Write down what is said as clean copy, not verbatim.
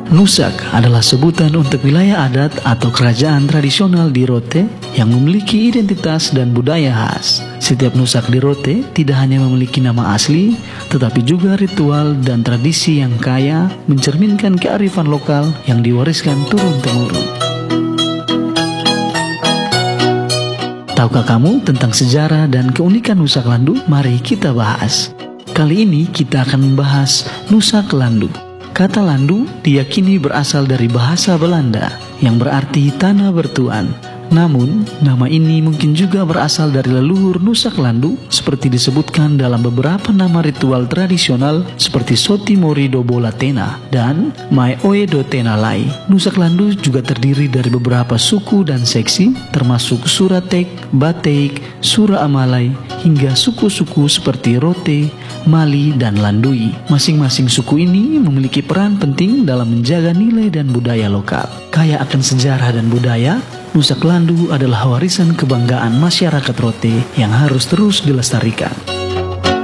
Nusak adalah sebutan untuk wilayah adat atau kerajaan tradisional di Rote yang memiliki identitas dan budaya khas. Setiap Nusak di Rote tidak hanya memiliki nama asli, tetapi juga ritual dan tradisi yang kaya mencerminkan kearifan lokal yang diwariskan turun-temurun. Tahukah kamu tentang sejarah dan keunikan Nusak Landu? Mari kita bahas. Kali ini kita akan membahas Nusak Landu. Kata Landu diyakini berasal dari bahasa Belanda yang berarti tanah bertuan. Namun, nama ini mungkin juga berasal dari leluhur Nusak Landu seperti disebutkan dalam beberapa nama ritual tradisional seperti Soti Mori do Bola Tena dan Mai Oe do Tena Lai. Nusak Landu juga terdiri dari beberapa suku dan seksi termasuk Suratek, Bateik, Sura Amalai hingga suku-suku seperti Rote, Mali, dan Landui. Masing-masing suku ini memiliki peran penting dalam menjaga nilai dan budaya lokal. Kaya akan sejarah dan budaya, Nusak Landu adalah warisan kebanggaan masyarakat Rote yang harus terus dilestarikan.